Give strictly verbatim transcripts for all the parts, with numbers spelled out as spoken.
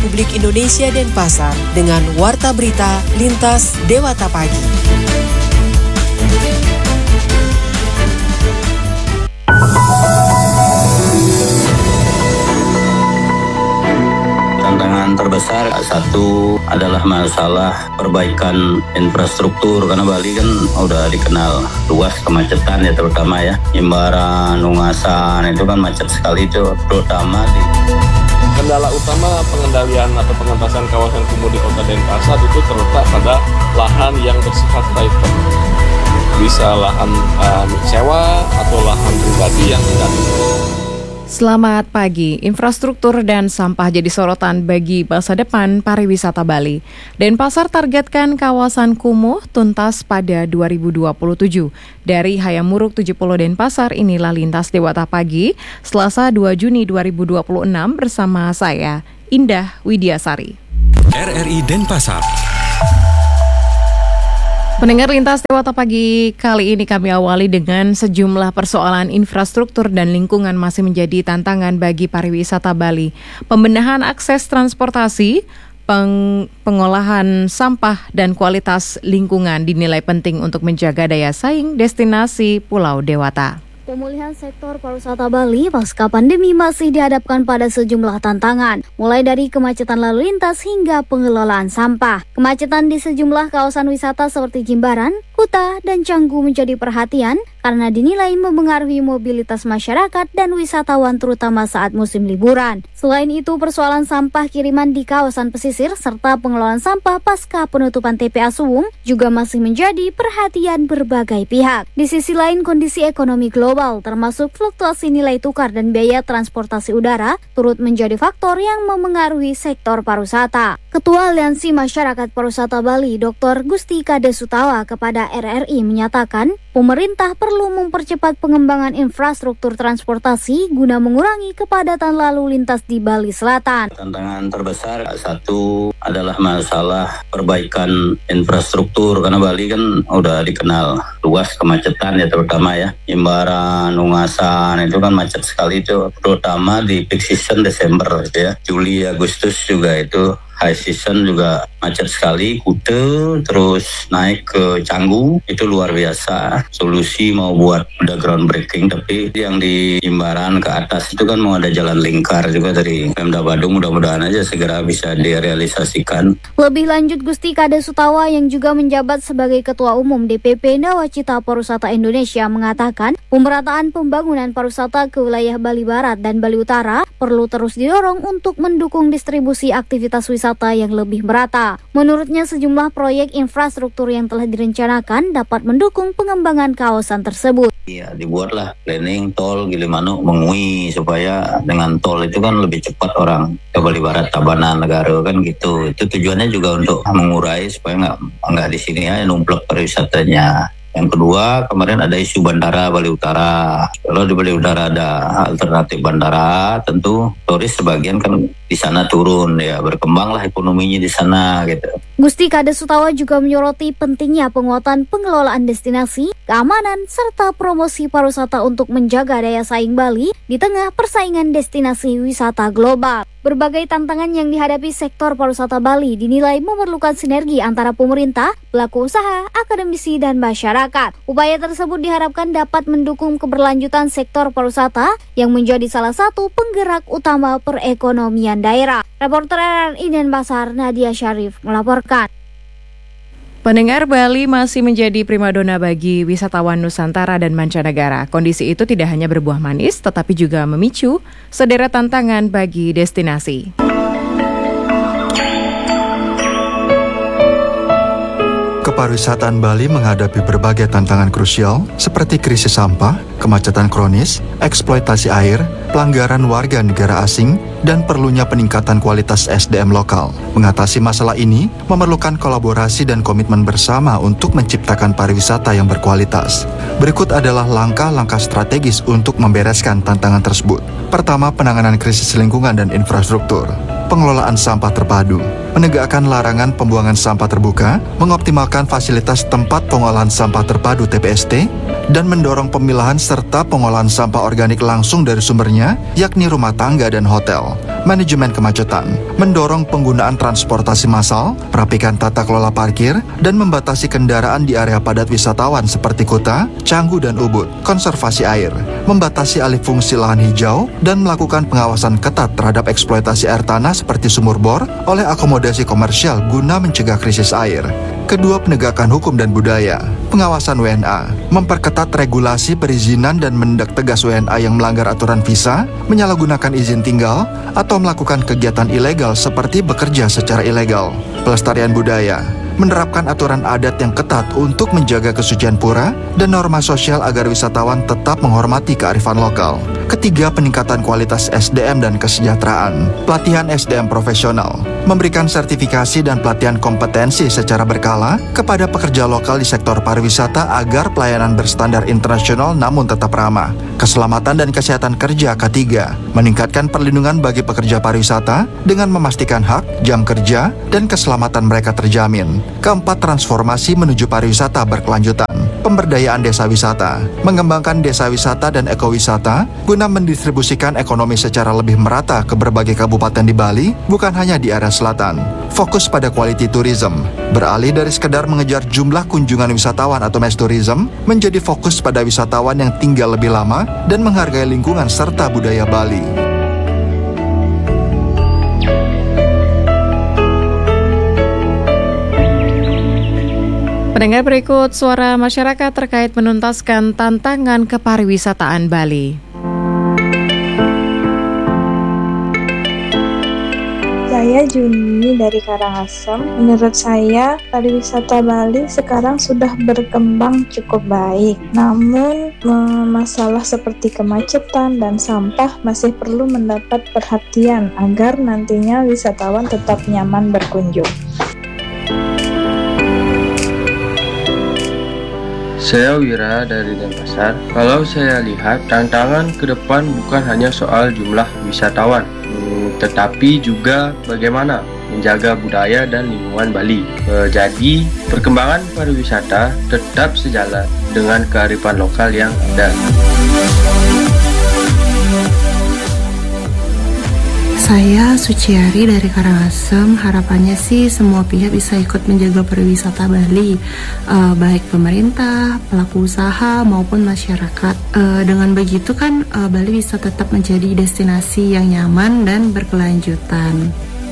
Republik Indonesia Denpasar dengan Warta Berita Lintas Dewata Pagi. Tantangan terbesar satu adalah masalah perbaikan infrastruktur, karena Bali kan udah dikenal luas kemacetan ya, terutama ya Jimbaran, Ungasan itu kan macet sekali itu, terutama di kendala utama pengendalian atau pengentasan kawasan kumuh di Kota Denpasar itu terletak pada lahan yang bersifat private, bisa lahan uh, sewa atau lahan pribadi yang tidak. Selamat pagi. Infrastruktur dan sampah jadi sorotan bagi masa depan pariwisata Bali. Denpasar targetkan kawasan kumuh tuntas pada dua ribu dua puluh tujuh. Dari Hayamuruk tujuh puluh Denpasar, inilah Lintas Dewata Pagi, Selasa dua Juni dua ribu dua puluh enam bersama saya, Indah Widiasari. R R I Denpasar. Pendengar Lintas Dewata Pagi, kali ini kami awali dengan sejumlah persoalan infrastruktur dan lingkungan masih menjadi tantangan bagi pariwisata Bali. Pembenahan akses transportasi, peng- pengolahan sampah dan kualitas lingkungan dinilai penting untuk menjaga daya saing destinasi Pulau Dewata. Pemulihan sektor pariwisata Bali pasca pandemi masih dihadapkan pada sejumlah tantangan, mulai dari kemacetan lalu lintas hingga pengelolaan sampah. Kemacetan di sejumlah kawasan wisata seperti Jimbaran, Kuta, dan Canggu menjadi perhatian karena dinilai mempengaruhi mobilitas masyarakat dan wisatawan terutama saat musim liburan. Selain itu, persoalan sampah kiriman di kawasan pesisir serta pengelolaan sampah pasca penutupan T P A Suwung juga masih menjadi perhatian berbagai pihak. Di sisi lain, kondisi ekonomi global termasuk fluktuasi nilai tukar dan biaya transportasi udara turut menjadi faktor yang memengaruhi sektor pariwisata. Ketua Aliansi Masyarakat Pariwisata Bali, Doktor Gusti Kade Sutawa kepada R R I menyatakan, pemerintah perlu mempercepat pengembangan infrastruktur transportasi guna mengurangi kepadatan lalu lintas di Bali Selatan. Tantangan terbesar satu adalah masalah perbaikan infrastruktur, karena Bali kan udah dikenal luas kemacetan ya, terutama ya Jimbaran, Ungasan itu kan macet sekali itu, terutama di peak season Desember ya, Juli, Agustus juga itu high season juga macet sekali. Kute terus naik ke Canggu itu luar biasa. Solusi mau buat udah groundbreaking, tapi yang di Jimbaran ke atas itu kan mau ada jalan lingkar juga dari Pemda Badung, mudah-mudahan aja segera bisa direalisasikan. Lebih lanjut, Gusti Kade Sutawa yang juga menjabat sebagai Ketua Umum D P P Nawacita Pariwisata Indonesia mengatakan, pemerataan pembangunan pariwisata ke wilayah Bali Barat dan Bali Utara perlu terus didorong untuk mendukung distribusi aktivitas wisata yang lebih merata. Menurutnya, sejumlah proyek infrastruktur yang telah direncanakan dapat mendukung pengembangan kawasan tersebut. Iya, dibuatlah planning tol Gilimanuk Mengui supaya dengan tol itu kan lebih cepat orang ke Bali Barat, Tabanan, Negara kan gitu. Itu tujuannya juga untuk mengurai supaya nggak nggak di sini ya numplek pariwisatanya. Yang kedua, kemarin ada isu bandara Bali Utara. Kalau di Bali Utara ada alternatif bandara, tentu turis sebagian kan di sana turun ya, berkembanglah ekonominya di sana gitu. Gusti Kade Sutawa juga menyoroti pentingnya penguatan pengelolaan destinasi, keamanan, serta promosi pariwisata untuk menjaga daya saing Bali di tengah persaingan destinasi wisata global. Berbagai tantangan yang dihadapi sektor pariwisata Bali dinilai memerlukan sinergi antara pemerintah, pelaku usaha, akademisi, dan masyarakat. Upaya tersebut diharapkan dapat mendukung keberlanjutan sektor pariwisata yang menjadi salah satu penggerak utama perekonomian daerah. Reporter R R I Denpasar, Nadia Syarif, melaporkan. Pendengar, Bali masih menjadi primadona bagi wisatawan Nusantara dan mancanegara. Kondisi itu tidak hanya berbuah manis, tetapi juga memicu sederet tantangan bagi destinasi. Kepariwisataan Bali menghadapi berbagai tantangan krusial seperti krisis sampah, kemacetan kronis, eksploitasi air, pelanggaran warga negara asing, dan perlunya peningkatan kualitas S D M lokal. Mengatasi masalah ini memerlukan kolaborasi dan komitmen bersama untuk menciptakan pariwisata yang berkualitas. Berikut adalah langkah-langkah strategis untuk membereskan tantangan tersebut. Pertama, penanganan krisis lingkungan dan infrastruktur. Pengelolaan sampah terpadu, menegakkan larangan pembuangan sampah terbuka, mengoptimalkan fasilitas tempat pengolahan sampah terpadu T P S T, dan mendorong pemilahan serta pengolahan sampah organik langsung dari sumbernya, yakni rumah tangga dan hotel. manajemen kemacetan, mendorong penggunaan transportasi massal, perapikan tata kelola parkir, dan membatasi kendaraan di area padat wisatawan seperti Kuta, Canggu, dan Ubud, konservasi air, membatasi alih fungsi lahan hijau, dan melakukan pengawasan ketat terhadap eksploitasi air tanah seperti sumur bor oleh akomodasi komersial guna mencegah krisis air. Kedua, penegakan hukum dan budaya. Pengawasan W N A, memperketat regulasi perizinan dan menindak tegas W N A yang melanggar aturan visa, menyalahgunakan izin tinggal, atau melakukan kegiatan ilegal seperti bekerja secara ilegal. Pelestarian budaya, menerapkan aturan adat yang ketat untuk menjaga kesucian pura dan norma sosial agar wisatawan tetap menghormati kearifan lokal. Ketiga, peningkatan kualitas S D M dan kesejahteraan. Pelatihan S D M profesional, memberikan sertifikasi dan pelatihan kompetensi secara berkala kepada pekerja lokal di sektor pariwisata agar pelayanan berstandar internasional namun tetap ramah. Keselamatan dan kesehatan kerja. Ketiga, meningkatkan perlindungan bagi pekerja pariwisata dengan memastikan hak, jam kerja, dan keselamatan mereka terjamin. Keempat, transformasi menuju pariwisata berkelanjutan. Pemberdayaan desa wisata, mengembangkan desa wisata dan ekowisata guna mendistribusikan ekonomi secara lebih merata ke berbagai kabupaten di Bali, bukan hanya di area selatan. Fokus pada quality tourism, beralih dari sekedar mengejar jumlah kunjungan wisatawan atau mass tourism, menjadi fokus pada wisatawan yang tinggal lebih lama dan menghargai lingkungan serta budaya Bali. Pendengar, berikut suara masyarakat terkait menuntaskan tantangan kepariwisataan Bali. Saya Juni dari Karangasem. Menurut saya, pariwisata Bali sekarang sudah berkembang cukup baik. Namun, masalah seperti kemacetan dan sampah masih perlu mendapat perhatian agar nantinya wisatawan tetap nyaman berkunjung. Saya Wira dari Denpasar. Kalau saya lihat, tantangan ke depan bukan hanya soal jumlah wisatawan, hmm, tetapi juga bagaimana menjaga budaya dan lingkungan Bali. E, jadi, perkembangan pariwisata tetap sejalan dengan kearifan lokal yang ada. Saya Suciari dari Karangasem. Harapannya sih semua pihak bisa ikut menjaga pariwisata Bali, uh, baik pemerintah, pelaku usaha maupun masyarakat. Uh, dengan begitu kan uh, Bali bisa tetap menjadi destinasi yang nyaman dan berkelanjutan.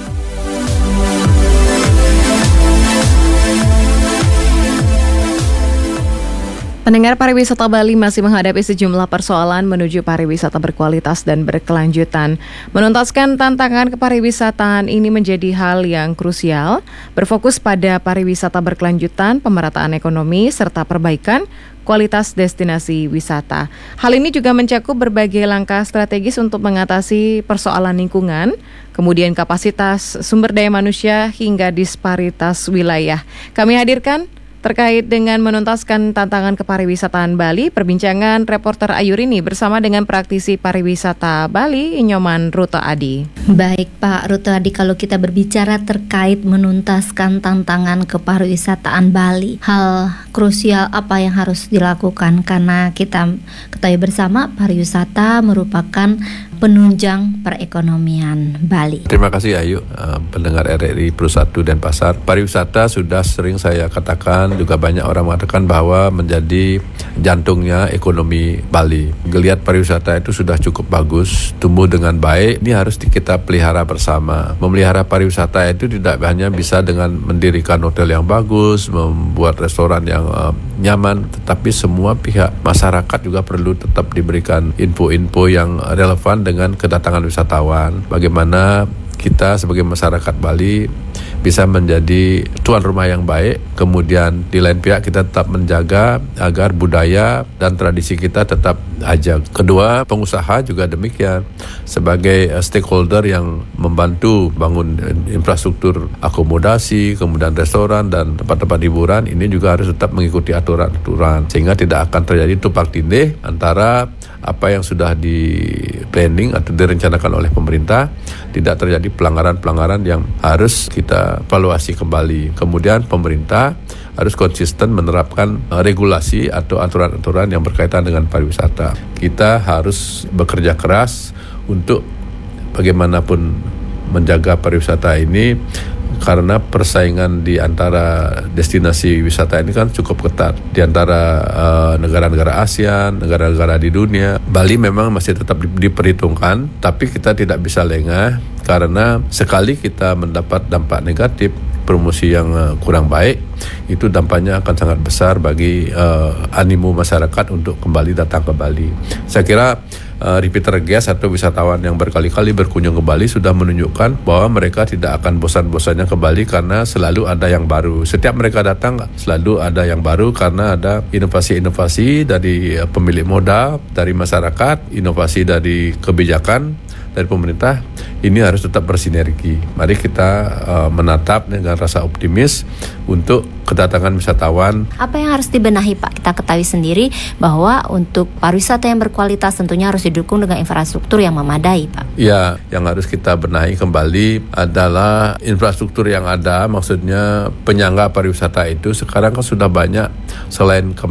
Pendengar, pariwisata Bali masih menghadapi sejumlah persoalan menuju pariwisata berkualitas dan berkelanjutan. Menuntaskan tantangan kepariwisataan ini menjadi hal yang krusial, berfokus pada pariwisata berkelanjutan, pemerataan ekonomi, serta perbaikan kualitas destinasi wisata. Hal ini juga mencakup berbagai langkah strategis untuk mengatasi persoalan lingkungan, kemudian kapasitas sumber daya manusia hingga disparitas wilayah. Kami hadirkan terkait dengan menuntaskan tantangan kepariwisataan Bali, perbincangan reporter Ayurini bersama dengan praktisi pariwisata Bali, Nyoman Ruto Adi. Baik Pak Ruto Adi, kalau kita berbicara terkait menuntaskan tantangan kepariwisataan Bali, hal krusial apa yang harus dilakukan? Karena kita ketahui bersama pariwisata merupakan penunjang perekonomian Bali. Terima kasih Ayu, uh, pendengar R R I Pro satu Denpasar. Pariwisata sudah sering saya katakan, juga banyak orang mengatakan bahwa menjadi jantungnya ekonomi Bali. Geliat pariwisata itu sudah cukup bagus, tumbuh dengan baik. Ini harus kita pelihara bersama. Memelihara pariwisata itu tidak hanya bisa dengan mendirikan hotel yang bagus, membuat restoran yang uh, nyaman, tetapi semua pihak masyarakat juga perlu tetap diberikan info-info yang relevan dengan kedatangan wisatawan. Bagaimana kita sebagai masyarakat Bali bisa menjadi tuan rumah yang baik, kemudian di lain pihak kita tetap menjaga agar budaya dan tradisi kita tetap ajak. Kedua, pengusaha juga demikian, sebagai stakeholder yang membantu bangun infrastruktur akomodasi, kemudian restoran dan tempat-tempat hiburan, ini juga harus tetap mengikuti aturan-aturan sehingga tidak akan terjadi tumpang tindih antara apa yang sudah di planning atau direncanakan oleh pemerintah, tidak terjadi pelanggaran-pelanggaran yang harus kita evaluasi kembali. Kemudian pemerintah harus konsisten menerapkan regulasi atau aturan-aturan yang berkaitan dengan pariwisata. Kita harus bekerja keras untuk bagaimanapun menjaga pariwisata ini, karena persaingan di antara destinasi wisata ini kan cukup ketat di antara uh, negara-negara ASEAN, negara-negara di dunia. Bali memang masih tetap diperhitungkan, tapi kita tidak bisa lengah karena sekali kita mendapat dampak negatif, promosi yang uh, kurang baik, itu dampaknya akan sangat besar bagi uh, animo masyarakat untuk kembali datang ke Bali. Saya kira Uh, repeater guest atau wisatawan yang berkali-kali berkunjung ke Bali sudah menunjukkan bahwa mereka tidak akan bosan-bosannya ke Bali karena selalu ada yang baru. Setiap mereka datang selalu ada yang baru karena ada inovasi-inovasi dari uh, pemilik modal, dari masyarakat, inovasi dari kebijakan dari pemerintah. Ini harus tetap bersinergi. Mari kita uh, menatap dengan rasa optimis untuk kedatangan wisatawan. Apa yang harus dibenahi, Pak? Kita ketahui sendiri bahwa untuk pariwisata yang berkualitas tentunya harus didukung dengan infrastruktur yang memadai, Pak. Ya, yang harus kita benahi kembali adalah infrastruktur yang ada, maksudnya penyangga pariwisata itu sekarang kan sudah banyak selain